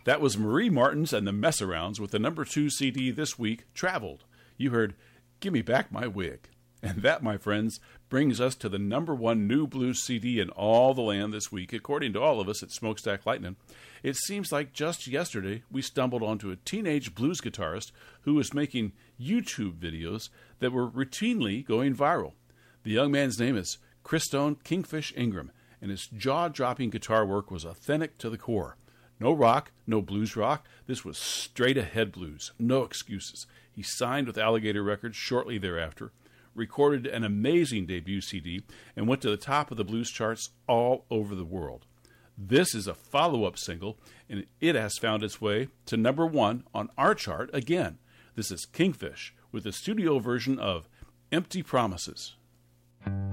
That was Marie Martins and the Mess-Arounds with the number 2 CD this week, Traveled. You heard Gimme Back My Wig. And that, my friends, brings us to the number 1 new blues CD in all the land this week, according to all of us at Smokestack Lightning. It seems like just yesterday we stumbled onto a teenage blues guitarist who was making YouTube videos that were routinely going viral. The young man's name is Christone Kingfish Ingram, and his jaw-dropping guitar work was authentic to the core. No rock, no blues rock. This was straight-ahead blues. No excuses. He signed with Alligator Records shortly thereafter, recorded an amazing debut CD, and went to the top of the blues charts all over the world. This is a follow-up single, and it has found its way to number 1 on our chart again. This is Kingfish with a studio version of Empty Promises.